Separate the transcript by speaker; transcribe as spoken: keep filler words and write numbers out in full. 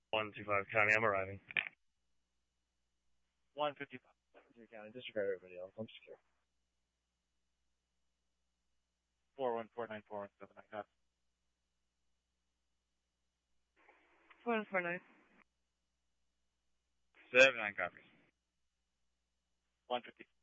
Speaker 1: one two five County, I'm arriving.
Speaker 2: one fifty-five.
Speaker 3: County, disregard everybody else. I'm secure.
Speaker 2: four one four nine four one seven nine. Copy.
Speaker 4: four one four nine.
Speaker 5: seven nine copies.
Speaker 2: one fifty.